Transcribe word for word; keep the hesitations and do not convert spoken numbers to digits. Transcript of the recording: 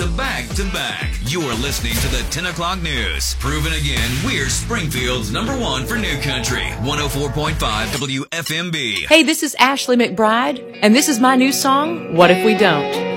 to back to back. You're listening to the ten o'clock news. Proven again, we're Springfield's number one for New Country. one oh four point five W F M B. Hey, this is Ashley McBride, and this is my new song, What If We Don't?